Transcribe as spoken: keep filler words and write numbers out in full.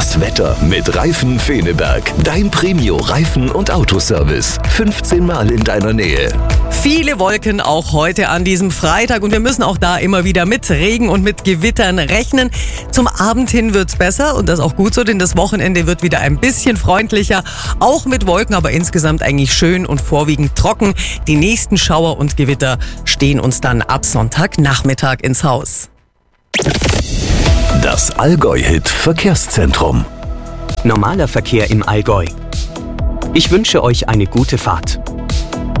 Das Wetter mit Reifen Feneberg. Dein Premio-Reifen- und Autoservice. fünfzehn Mal in deiner Nähe. Viele Wolken auch heute an diesem Freitag und wir müssen auch da immer wieder mit Regen und mit Gewittern rechnen. Zum Abend hin wird's besser und das ist auch gut so, denn das Wochenende wird wieder ein bisschen freundlicher. Auch mit Wolken, aber insgesamt eigentlich schön und vorwiegend trocken. Die nächsten Schauer und Gewitter stehen uns dann ab Sonntagnachmittag ins Haus. Das Allgäu-Hit Verkehrszentrum. Normaler Verkehr im Allgäu. Ich wünsche euch eine gute Fahrt.